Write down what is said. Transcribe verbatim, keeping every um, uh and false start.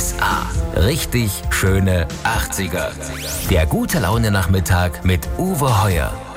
S A. Richtig schöne achtziger. Der gute Laune Nachmittag mit Uwe Heuer.